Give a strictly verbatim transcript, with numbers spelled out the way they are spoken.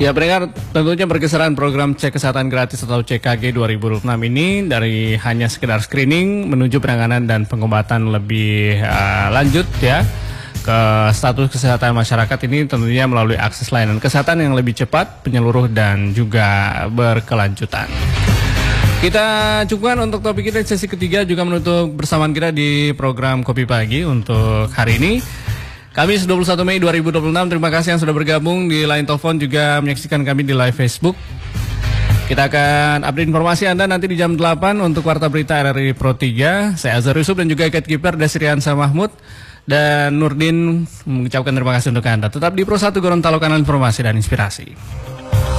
Ya, pendengar, tentunya berkeseran program cek kesehatan gratis atau C K G dua ribu dua puluh enam ini dari hanya sekedar screening menuju penanganan dan pengobatan lebih uh, lanjut ya ke status kesehatan masyarakat ini tentunya melalui akses layanan kesehatan yang lebih cepat, penyeluruh dan juga berkelanjutan. Kita cukupkan untuk topik kita sesi ketiga juga menutup bersamaan kita di program Kopi Pagi untuk hari ini. Kamis dua puluh satu Mei dua ribu dua puluh enam, terima kasih yang sudah bergabung di line telepon juga menyaksikan kami di live Facebook. Kita akan update informasi Anda nanti di jam delapan untuk Warta Berita R R I Pro tiga. Saya Azhar Yusuf dan juga gatekeeper Desriansa Mahmud dan Nurdin mengucapkan terima kasih untuk Anda. Tetap di Pro satu Gorontalo, kanal informasi dan inspirasi.